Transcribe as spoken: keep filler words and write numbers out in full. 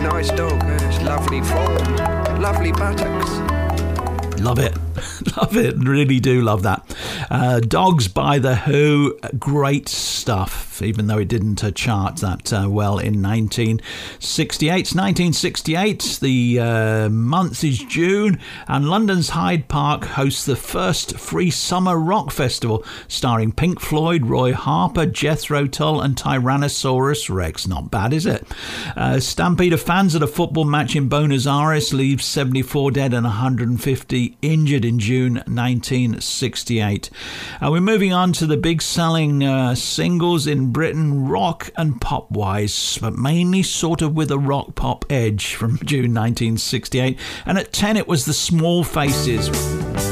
nice dog. It's lovely form, lovely buttocks. Love it. Love it. Really do love that. Uh, Dogs by The Who. Great stuff, even though it didn't uh, chart that uh, well in nineteen sixty-eight. It's nineteen sixty-eight. The uh, month is June, and London's Hyde Park hosts the first free summer rock festival, starring Pink Floyd, Roy Harper, Jethro Tull, and Tyrannosaurus Rex. Not bad, is it? Uh, stampede of fans at a football match in Buenos Aires leaves seventy-four dead and one hundred fifty injured in June nineteen sixty-eight. Uh, we're moving on to the big selling uh, singles in Britain, rock and pop wise, but mainly sort of with a rock pop edge from June nineteen sixty-eight. And at ten it was the Small Faces.